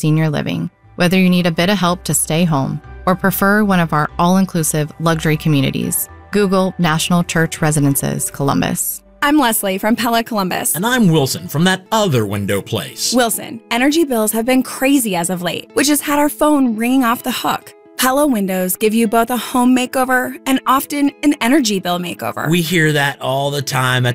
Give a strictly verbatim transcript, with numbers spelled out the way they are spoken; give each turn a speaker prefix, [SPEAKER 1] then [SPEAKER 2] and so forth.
[SPEAKER 1] senior living. Whether you need a bit of help to stay home or prefer one of our all-inclusive luxury communities, Google National Church Residences, Columbus.
[SPEAKER 2] I'm Leslie from Pella Columbus.
[SPEAKER 3] And I'm Wilson from that other window place.
[SPEAKER 2] Wilson, energy bills have been crazy as of late, which has had our phone ringing off the hook. Pella windows give you both a home makeover and often an energy bill makeover.
[SPEAKER 3] We hear that all the time at